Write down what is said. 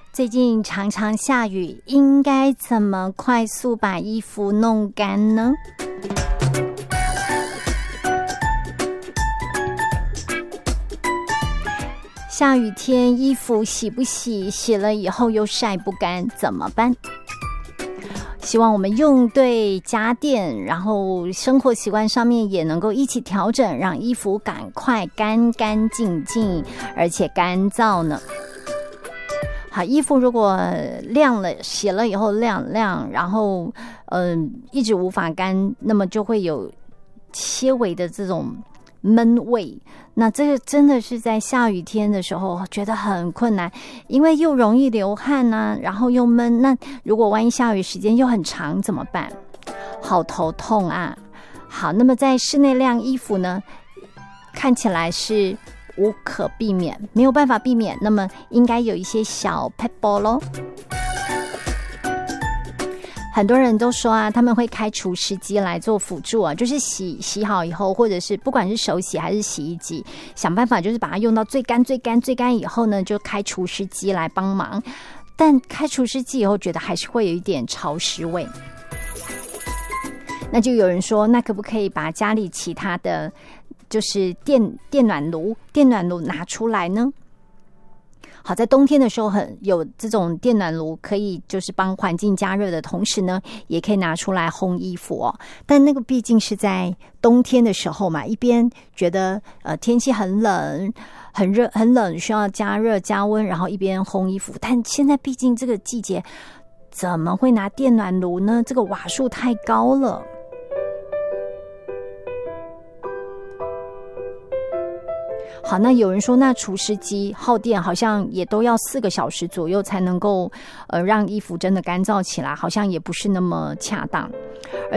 最近常常下雨，应该怎么快速把衣服弄干呢？下雨天衣服洗不洗？洗了以后又晒不干，怎么办？希望我们用对家电，然后生活习惯上面也能够一起调整，让衣服赶快干干净净，而且干燥呢。好，衣服如果晾了，洗了以后晾，然后一直无法干，那么就会有些微的这种闷味。那这个真的是在下雨天的时候觉得很困难，因为又容易流汗啊，然后又闷。那如果万一下雨时间又很长怎么办？好头痛啊！好，那么在室内晾衣服呢，看起来是无可避免，没有办法避免，那么应该有一些小 pebble 咯。很多人都说啊，他们会开除湿机来做辅助啊，就是洗好以后，或者是不管是手洗还是洗衣机，想办法就是把它用到最干以后呢，就开除湿机来帮忙。但开除湿机以后，觉得还是会有一点潮湿味。那就有人说，那可不可以把家里其他的就是电暖炉拿出来呢？好，在冬天的时候有这种电暖炉可以就是帮环境加热的同时呢，也可以拿出来烘衣服哦。但那个毕竟是在冬天的时候嘛，一边觉得天气很冷很热很冷，需要加热加温，然后一边烘衣服。但现在毕竟这个季节，怎么会拿电暖炉呢？这个瓦数太高了。好，那有人说，那除湿机耗电好像也都要4个小时左右才能够让衣服真的干燥起来，好像也不是那么恰当。